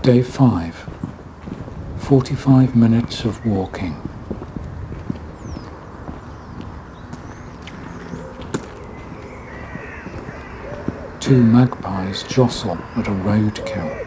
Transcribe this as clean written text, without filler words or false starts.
Day 5. 45 minutes of walking. Two magpies jostle at a roadkill.